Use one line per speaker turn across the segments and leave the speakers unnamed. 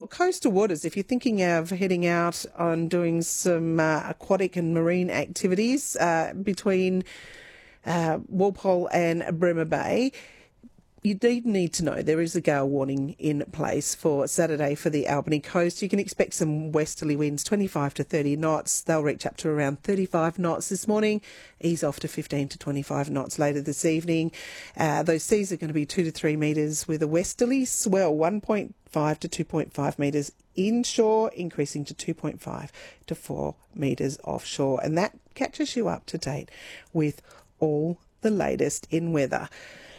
coastal waters, if you're thinking of heading out on doing some aquatic and marine activities between Walpole and Bremer Bay, you did need to know there is a gale warning in place for Saturday for the Albany coast. You can expect some westerly winds, 25 to 30 knots. They'll reach up to around 35 knots this morning, ease off to 15 to 25 knots later this evening. Those seas are going to be 2 to 3 metres with a westerly swell, 1.5 to 2.5 metres inshore, increasing to 2.5 to 4 metres offshore. And that catches you up to date with all the latest in weather.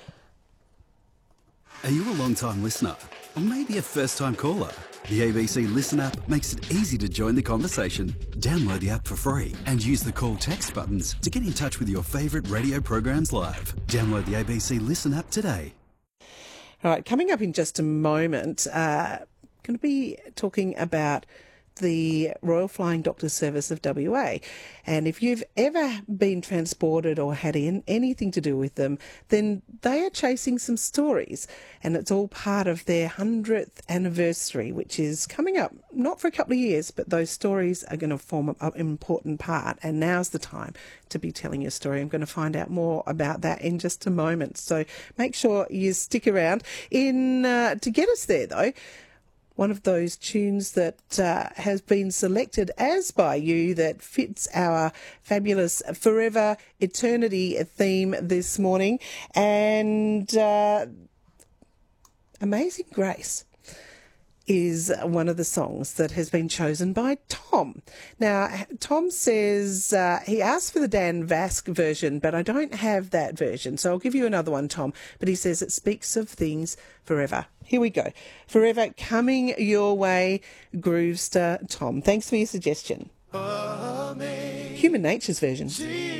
Are you a long-time listener? Or maybe a first-time caller? The ABC Listen app makes it easy to join the conversation. Download the app for free and use the call text buttons to get in touch with your favourite radio programs live. Download the ABC Listen app today.
All right, coming up in just a moment, going to be talking about the Royal Flying Doctor Service of WA. And if you've ever been transported or had anything to do with them, then they are chasing some stories. And it's all part of their 100th anniversary, which is coming up, not for a couple of years, but those stories are going to form an important part. And now's the time to be telling your story. I'm going to find out more about that in just a moment. So make sure you stick around. To get us there, though, one of those tunes that has been selected as by you that fits our fabulous Forever Eternity theme this morning. And Amazing Grace is one of the songs that has been chosen by Tom. Now, Tom says he asked for the Dan Vasc version, but I don't have that version, so I'll give you another one, Tom. But he says it speaks of things forever. Here we go. Forever coming your way, Groovester Tom. Thanks for your suggestion. Human Nature's version.